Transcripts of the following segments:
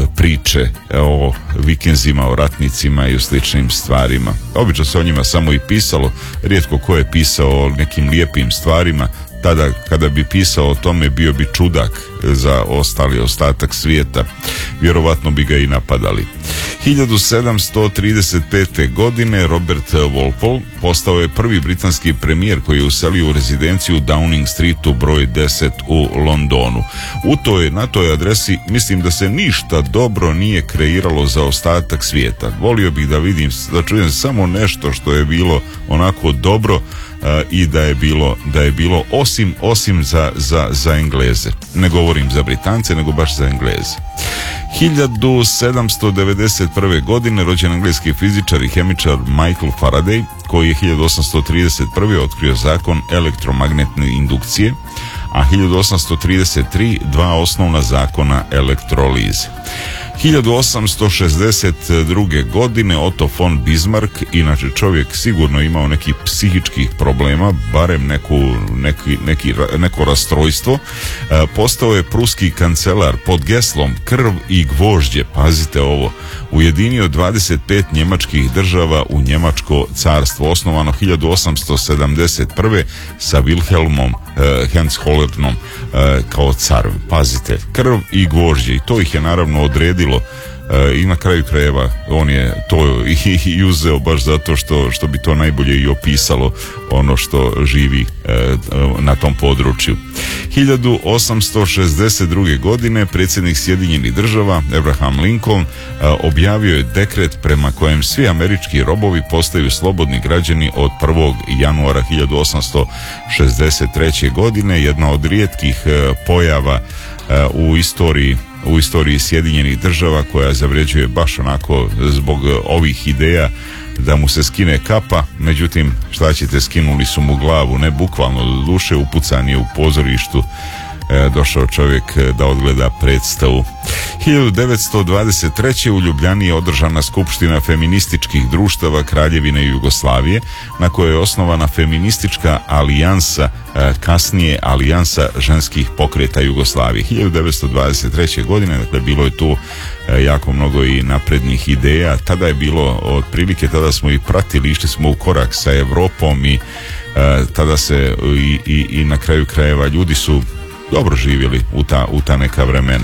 priče o vikenzima, o ratnicima i o sličnim stvarima. Obično se o njima samo i pisalo, rijetko ko je pisao o nekim lijepim stvarima. Tada kada bi pisao o tome bio bi čudak za ostatak svijeta. Vjerovatno bi ga i napadali. 1735. godine Robert Walpole postao je prvi britanski premijer koji je uselio u rezidenciju Downing Streetu broj 10 u Londonu. Na toj adresi mislim da se ništa dobro nije kreiralo za ostatak svijeta. Volio bih da čujem samo nešto što je bilo onako dobro i da je bilo osim za Engleze. Ne govorim za Britance, nego baš za Engleze. 1791. godine rođen engleski fizičar i hemičar Michael Faraday, koji je 1831. otkrio zakon elektromagnetne indukcije, a 1833 dva osnovna zakona elektrolize. 1862. godine Otto von Bismarck, inače čovjek sigurno imao nekih psihičkih problema, barem neko rastrojstvo, postao je pruski kancelar pod geslom krv i gvožđe, pazite ovo, ujedinio 25 njemačkih država u Njemačko carstvo, osnovano 1871. sa Wilhelmom Hohenzollernom kao car. Pazite, krv i gvožđe, i to ih je naravno odredilo i na kraju krajeva on je to i uzeo baš zato što bi to najbolje i opisalo ono što živi na tom području. 1862. godine predsjednik Sjedinjenih Država Abraham Lincoln objavio je dekret prema kojem svi američki robovi postaju slobodni građani od 1. januara 1863. godine, jedna od rijetkih pojava u istoriji Sjedinjenih Država koja zavređuje baš onako zbog ovih ideja da mu se skine kapa. Međutim, šta ćete, skinuli su mu glavu, ne bukvalno, do duše, upucan je u pozorištu došao čovjek da odgleda predstavu. 1923. u Ljubljani je održana skupština feminističkih društava Kraljevine Jugoslavije, na kojoj je osnovana feministička alijansa, kasnije alijansa ženskih pokreta Jugoslavije. 1923. godine, dakle, bilo je tu jako mnogo i naprednih ideja. Tada je bilo, otprilike tada smo i pratili, išli smo u korak sa Europom i tada se i na kraju krajeva ljudi su dobro živjeli u ta neka vremena.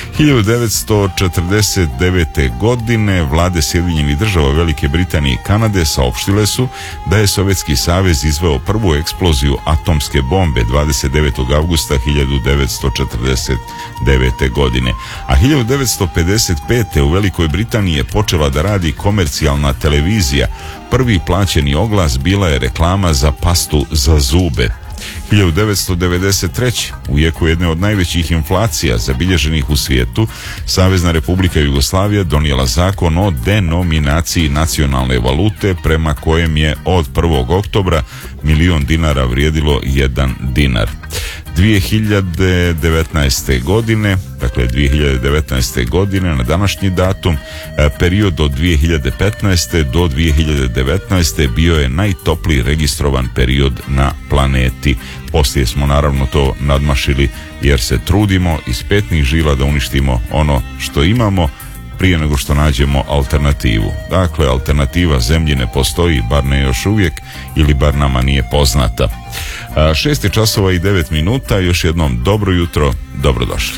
1949. godine vlade Sjedinjenih Država, Velike Britanije i Kanade saopštile su da je Sovjetski savez izveo prvu eksploziju atomske bombe 29. avgusta 1949. godine. A 1955. u Velikoj Britaniji je počela da radi komercijalna televizija. Prvi plaćeni oglas bila je reklama za pastu za zube. 1993. u jeku jedne od najvećih inflacija zabilježenih u svijetu, Savezna Republika Jugoslavija donijela zakon o denominaciji nacionalne valute prema kojem je od 1. oktobra 1.000.000 dinara vrijedilo 1 dinar. 2019. godine, dakle 2019. godine na današnji datum, period od 2015. do 2019. bio je najtopliji registrovan period na planeti. Poslije smo naravno to nadmašili jer se trudimo iz petnih žila da uništimo ono što imamo prije nego što nađemo alternativu. Dakle, alternativa zemlji ne postoji, bar ne još uvijek, ili bar nama nije poznata. 6 je časova i 9 minuta, još jednom dobro jutro, dobrodošli.